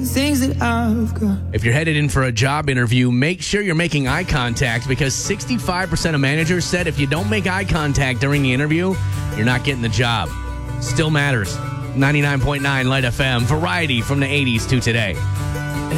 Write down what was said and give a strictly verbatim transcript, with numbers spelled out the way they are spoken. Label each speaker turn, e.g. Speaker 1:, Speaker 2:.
Speaker 1: things that I've got.
Speaker 2: If you're headed in for a job interview, make sure you're making eye contact because sixty-five percent of managers said if you don't make eye contact during the interview, you're not getting the job. Still matters. ninety-nine point nine Light F M, variety from the eighties to today.